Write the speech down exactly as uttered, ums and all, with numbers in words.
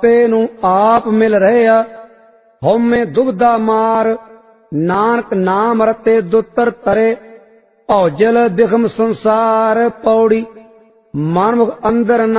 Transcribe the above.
आपे नू आप मिल रहे आ। हउमे दुबदा मार नानक नाम रते दुतर तरे। औजल बिखम संसार पौड़ी मानमुख अंदर